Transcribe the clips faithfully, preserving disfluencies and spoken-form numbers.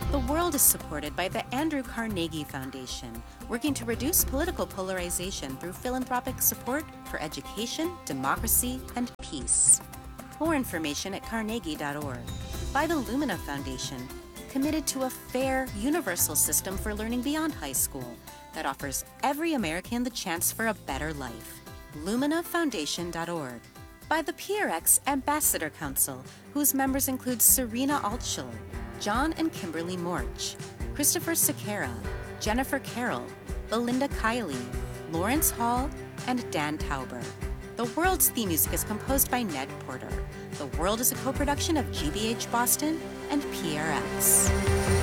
The world is supported by the Andrew Carnegie Foundation, working to reduce political polarization through philanthropic support for education, democracy, and peace. More information at carnegie dot org. By the Lumina Foundation, committed to a fair, universal system for learning beyond high school that offers every American the chance for a better life. lumina foundation dot org. By the P R X Ambassador Council, whose members include Serena Altschul, John and Kimberly Morch, Christopher Sequeira, Jennifer Carroll, Belinda Kiley, Lawrence Hall, and Dan Tauber. The World's theme music is composed by Ned Porter. The World is a co-production of G B H Boston and P R X.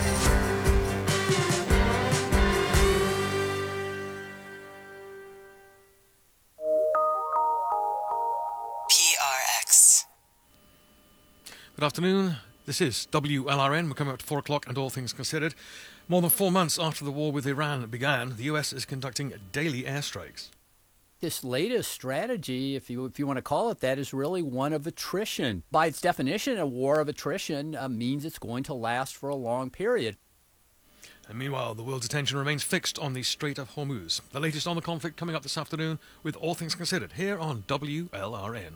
P R X. Good afternoon. This is W L R N. We're coming up to four o'clock and all things considered. More than four months after the war with Iran began, the U S is conducting daily airstrikes. This latest strategy, if you if you want to call it that, is really one of attrition. By its definition, a war of attrition uh, means it's going to last for a long period. And meanwhile, the world's attention remains fixed on the Strait of Hormuz. The latest on the conflict coming up this afternoon with All Things Considered here on W L R N.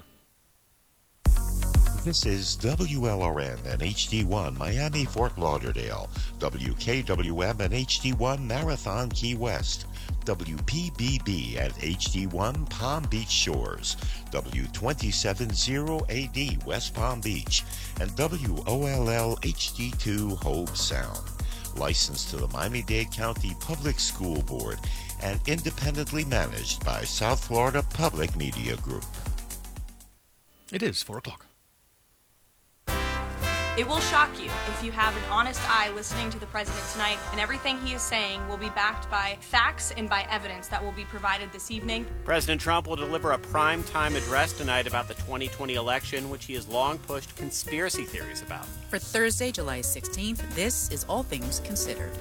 This is W L R N and H D one Miami, Fort Lauderdale, W K W M and H D one Marathon, Key West, W P B B at H D one Palm Beach Shores, W two seven zero A D West Palm Beach, and W O L L H D two Hobe Sound. Licensed to the Miami-Dade County Public School Board and independently managed by South Florida Public Media Group. It is four o'clock. It will shock you if you have an honest eye listening to the president tonight, and everything he is saying will be backed by facts and by evidence that will be provided this evening. President Trump will deliver a prime-time address tonight about the twenty twenty election, which he has long pushed conspiracy theories about. For Thursday, July sixteenth, this is All Things Considered.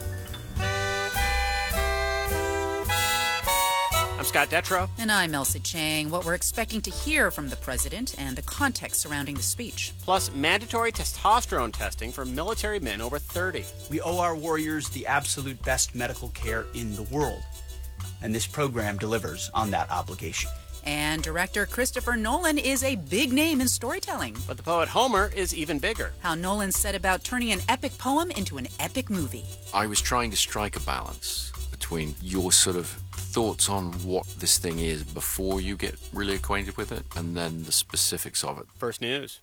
I'm Scott Detrow. And I'm Elsie Chang. What we're expecting to hear from the president and the context surrounding the speech. Plus, mandatory testosterone testing for military men over thirty. We owe our warriors the absolute best medical care in the world. And this program delivers on that obligation. And director Christopher Nolan is a big name in storytelling. But the poet Homer is even bigger. How Nolan set about turning an epic poem into an epic movie. I was trying to strike a balance between your sort of thoughts on what this thing is before you get really acquainted with it, and then the specifics of it. First news.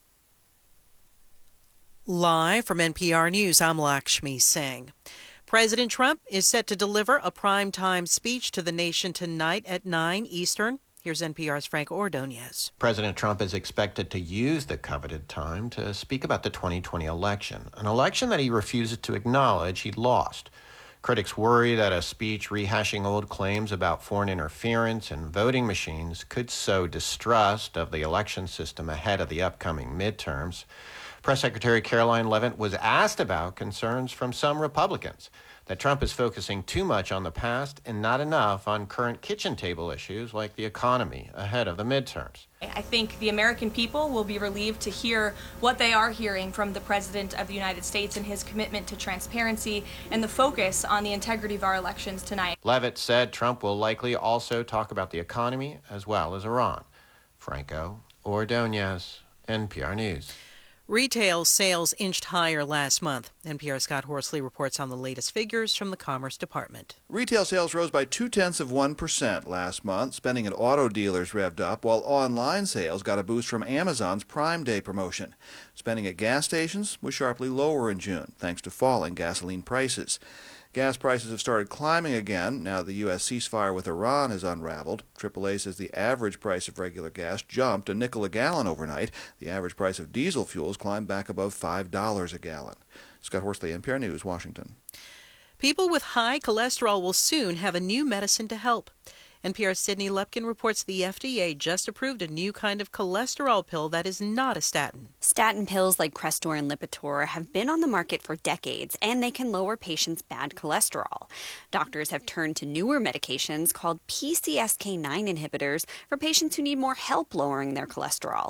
Live from N P R News, I'm Lakshmi Singh. President Trump is set to deliver a primetime speech to the nation tonight at nine Eastern. Here's N P R's Frank Ordonez. President Trump is expected to use the coveted time to speak about the twenty twenty election, an election that he refuses to acknowledge he lost. Critics worry that a speech rehashing old claims about foreign interference and voting machines could sow distrust of the election system ahead of the upcoming midterms. Press Secretary Caroline Leavitt was asked about concerns from some Republicans that Trump is focusing too much on the past and not enough on current kitchen table issues like the economy ahead of the midterms. I think the American people will be relieved to hear what they are hearing from the President of the United States and his commitment to transparency and the focus on the integrity of our elections tonight. Leavitt said Trump will likely also talk about the economy as well as Iran. Franco Ordonez, N P R News. Retail sales inched higher last month. N P R's Scott Horsley reports on the latest figures from the Commerce Department. Retail sales rose by two-tenths of one percent last month. Spending at auto dealers revved up, while online sales got a boost from Amazon's Prime Day promotion. Spending at gas stations was sharply lower in June, thanks to falling gasoline prices. Gas prices have started climbing again now the U S ceasefire with Iran has unraveled. triple A says the average price of regular gas jumped a nickel a gallon overnight. The average price of diesel fuels climbed back above five dollars a gallon. Scott Horsley, N P R News, Washington. People with high cholesterol will soon have a new medicine to help. N P R's Sydney Lepkin reports the F D A just approved a new kind of cholesterol pill that is not a statin. Statin pills like Crestor and Lipitor have been on the market for decades, and they can lower patients' bad cholesterol. Doctors have turned to newer medications called P C S K nine inhibitors for patients who need more help lowering their cholesterol.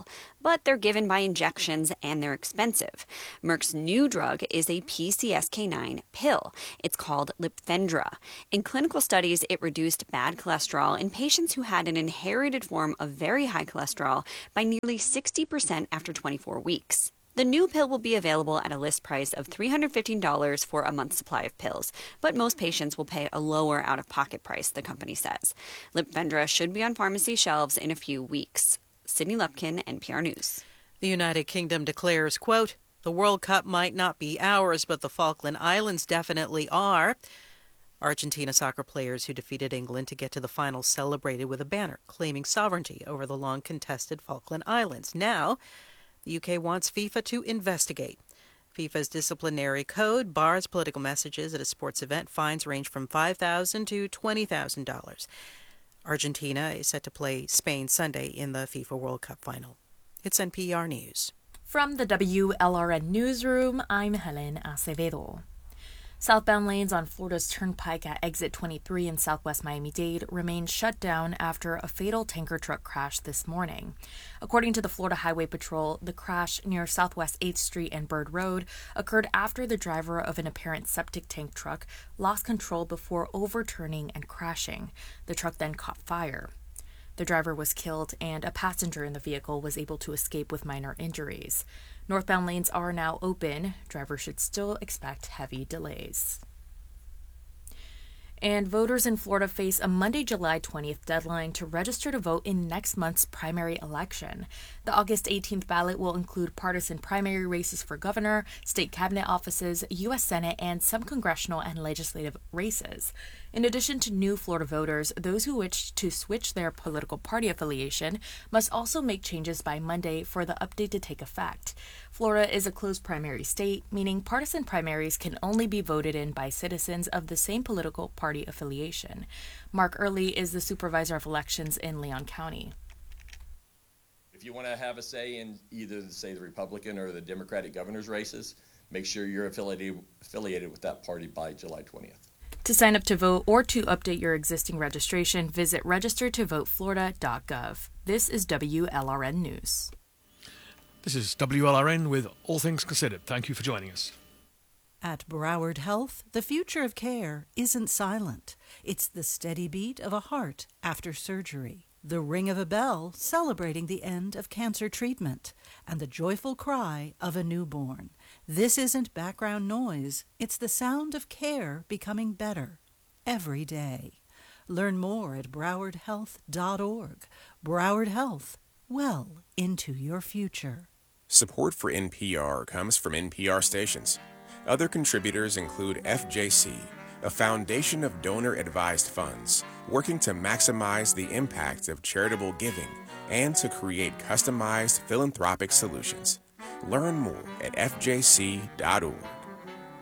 but they're given by injections and they're expensive. Merck's new drug is a P C S K nine pill. It's called Lipfendra. In clinical studies, it reduced bad cholesterol in patients who had an inherited form of very high cholesterol by nearly sixty percent after twenty-four weeks. The new pill will be available at a list price of three hundred fifteen dollars for a month's supply of pills, but most patients will pay a lower out-of-pocket price, the company says. Lipfendra should be on pharmacy shelves in a few weeks. Sydney Lupkin, N P R News. The United Kingdom declares, quote, "The World Cup might not be ours, but the Falkland Islands definitely are." Argentina soccer players who defeated England to get to the final celebrated with a banner claiming sovereignty over the long-contested Falkland Islands. Now, the U K wants FIFA to investigate. FIFA's disciplinary code bars political messages at a sports event. Fines range from five thousand dollars to twenty thousand dollars. Argentina is set to play Spain Sunday in the FIFA World Cup final. It's N P R News. From the W L R N Newsroom, I'm Helen Acevedo. Southbound lanes on Florida's Turnpike at exit twenty-three in southwest Miami-Dade remain shut down after a fatal tanker truck crash this morning. According to the Florida Highway Patrol, the crash near Southwest eighth Street and Bird Road occurred after the driver of an apparent septic tank truck lost control before overturning and crashing. The truck then caught fire. The driver was killed, and a passenger in the vehicle was able to escape with minor injuries. Northbound lanes are now open. Drivers should still expect heavy delays. And voters in Florida face a Monday, July twentieth deadline to register to vote in next month's primary election. The August eighteenth ballot will include partisan primary races for governor, state cabinet offices, U S Senate, and some congressional and legislative races. In addition to new Florida voters, those who wish to switch their political party affiliation must also make changes by Monday for the update to take effect. Florida is a closed primary state, meaning partisan primaries can only be voted in by citizens of the same political party affiliation. Mark Early is the supervisor of elections in Leon County. If you want to have a say in either, say, the Republican or the Democratic governor's races, make sure you're affiliated, affiliated with that party by July twentieth. To sign up to vote or to update your existing registration, visit register to vote florida dot gov. This is W L R N News. This is W L R N with All Things Considered. Thank you for joining us. At Broward Health, the future of care isn't silent. It's the steady beat of a heart after surgery, the ring of a bell celebrating the end of cancer treatment, and the joyful cry of a newborn. This isn't background noise. It's the sound of care becoming better every day. Learn more at broward health dot org. Broward Health, well into your future. Support for N P R comes from N P R stations. Other contributors include F J C, a foundation of donor-advised funds working to maximize the impact of charitable giving and to create customized philanthropic solutions. Learn more at F J C dot org.